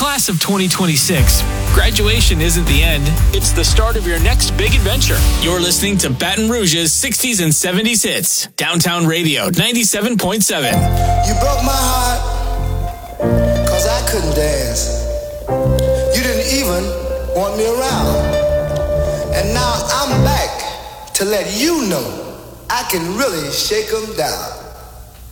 Class of 2026, graduation isn't the end. It's the start of your next big adventure. You're listening to Baton Rouge's 60s and 70s hits. Downtown Radio, 97.7. You broke my heart, cause I couldn't dance. You didn't even want me around. And now I'm back to let you know I can really shake 'em down.